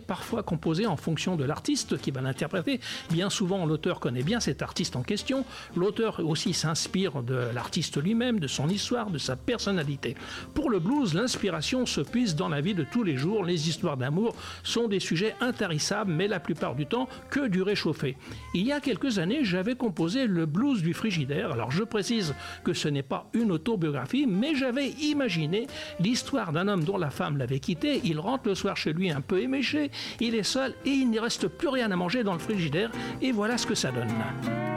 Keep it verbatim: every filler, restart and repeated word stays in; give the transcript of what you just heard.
parfois composé en fonction de l'artiste qui va l'interpréter. Bien souvent, l'auteur connaît bien cet artiste en question. L'auteur aussi s'inspire de l'artiste lui-même, de son histoire, de sa personnalité. Pour le blues, l'inspiration se puise dans la vie de tous les jours. Les histoires d'amour sont des sujets intarissables, mais la plupart du temps que du réchauffé. Il y a quelques années, j'avais composé le blues du frigidaire. Alors je précise que ce n'est pas une autobiographie, mais j'avais imaginé l'histoire d'un homme dont la femme l'avait quitté. Il rentre le soir chez lui un peu éméché, il est seul et il ne reste plus rien à manger dans le frigidaire. Et voilà ce que ça donne.